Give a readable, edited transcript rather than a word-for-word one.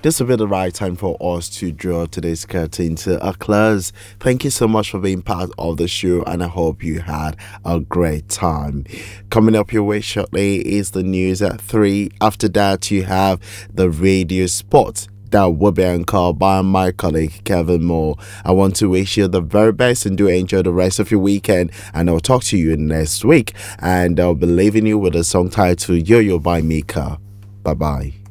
this will be the right time for us to draw today's curtain to a close. Thank you so much for being part of the show, and I hope you had a great time. Coming up your way shortly is the news at 3. After that, you have the radio sports that will be anchored by my colleague Kevin Moore. I want to wish you the very best and do enjoy the rest of your weekend. And I'll talk to you next week. And I'll be leaving you with a song titled Yo Yo by Mika. Bye bye.